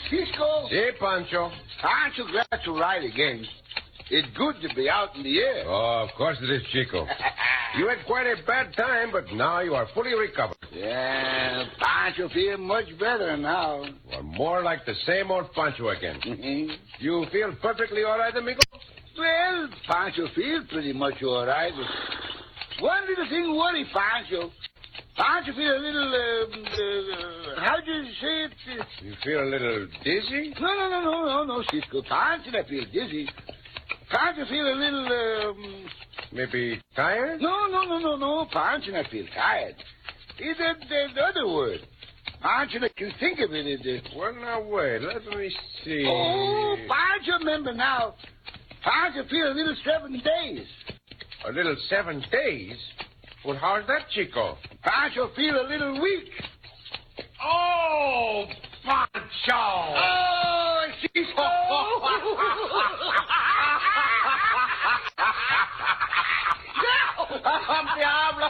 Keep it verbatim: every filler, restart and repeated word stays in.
Cisco. Si, Pancho. Aren't you glad to ride again? It's good to be out in the air. Oh, of course it is, Chico. You had quite a bad time, but now you are fully recovered. Yeah, Pancho feel much better now. Well, more like the same old Pancho again. You feel perfectly all right, amigo? Well, Pancho feels pretty much all right. One little thing worry Pancho. Pancho feel a little, uh, uh, how do you say it? You feel a little dizzy? No, no, no, no, no, no, Cisco. Pancho not feel dizzy. Pancho feel a little, um... Maybe tired? No, no, no, no, no. Pancho not feel tired. It's the, the, the other word. Pancho not can think of it. it uh... Well, now, wait. Let me see. Oh, Pancho remember now. Pancho feel a little seven days. A little seven days? Well, how's that, Chico? Pancho feel a little weak. Oh, Pancho! Oh, Cisco!